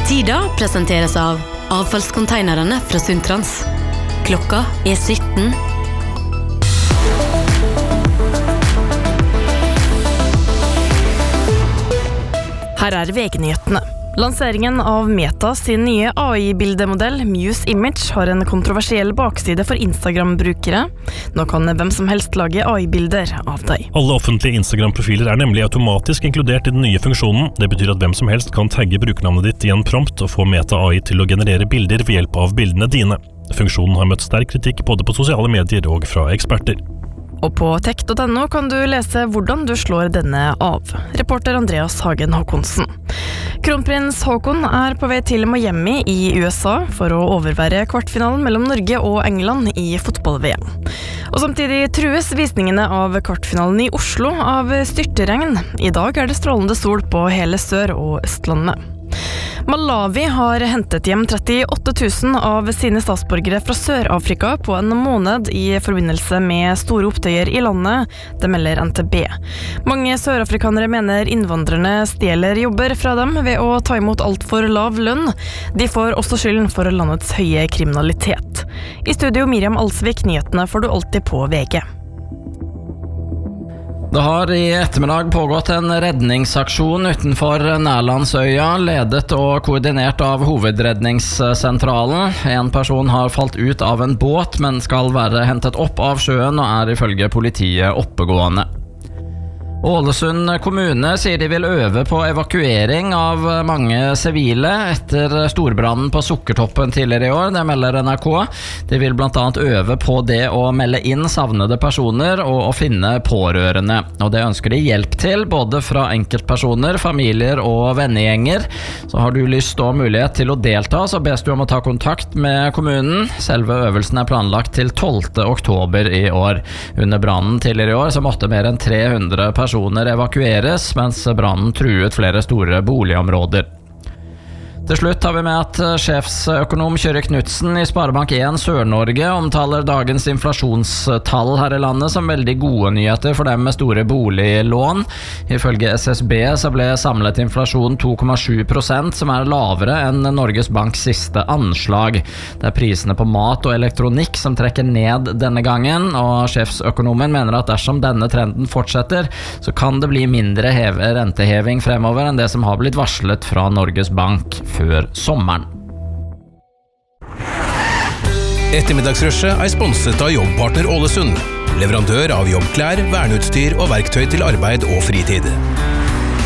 Tida presenteres av avfallskonteinerne fra Sundtrans. Klokka 17. Her VG-nyhetene. Lanseringen av Meta sin nye AI-bildemodell Muse Image har en kontroversiell bakside for Instagram-brukere. Nå kan hvem som helst lage AI-bilder av deg. Alle offentlige Instagram-profiler nemlig automatisk inkludert i den nye funksjonen. Det betyr at hvem som helst kan tagge brukernavnet ditt i en prompt og få Meta AI til å generere bilder ved hjelp av bildene dine. Funksjonen har møtt sterk kritikk både på sosiale medier og fra eksperter. Og på tech.no kan du lese hvordan du slår denne av. Reporter Andreas Hagen Håkonsen. Kronprins Haakon på vei til Miami i USA for å overvære kvartfinalen mellom Norge og England i fotball-VM. Og samtidig trues visningene av kvartfinalen i Oslo av styrteregn. I dag det strålende sol på hele Sør- og Østlandet. Malawi har hentet hjem 38 000 av sine statsborgere fra Sør-Afrika på en måned i forbindelse med store opptøyer i landet, det melder NTB. Mange sørafrikanere mener innvandrerne stjeler jobber fra dem ved å ta imot alt for lav lønn. De får også skylden for landets høye kriminalitet. I studio Miriam Alsvik, nyhetene får du alltid på VG. Det har i ettermiddag pågått en redningsaksjon utenfor Nærlandsøya, ledet og koordinert av Hovedredningssentralen. En person har falt ut av en båt, men skal være hentet opp av sjøen og ifølge politiet oppegående. Ålesund kommune sier de vil øve på evakuering av mange sivile etter storbrannen på Sukkertoppen tidligere i år, det melder NRK. De vil blant annet øve på det å melde inn savnede personer og å finne pårørende. Og det ønsker de hjelp til, både fra enkeltpersoner, familier og vennegjenger. Så har du lyst og mulighet til å delta, så bes du om å ta kontakt med kommunen. Selve øvelsen planlagt til 12. oktober i år. Under brannen tidligere i år så måtte mer enn 300 personer evakueres, mens brannen truet flere store boligområder. Til slutt har vi med at sjefsøkonom Kjøre Knudsen i Sparebank 1 Sør-Norge omtaler dagens inflasjonstall her i landet som veldig gode nyheter for dem med store boliglån. Ifølge SSB så ble samlet inflasjon 2,7%, som lavere enn Norges Banks siste anslag. Det prisene på mat og elektronikk som trekker ned denne gangen, og sjefsøkonomen mener at dersom denne trenden fortsetter, så kan det bli mindre renteheving fremover enn det som har blitt varslet fra Norges Bank før sommeren. Ettermiddagsrushet sponset av Jobbpartner Ålesund, leverandør av jobbklær, verneutstyr og verktøy til arbeid og fritid.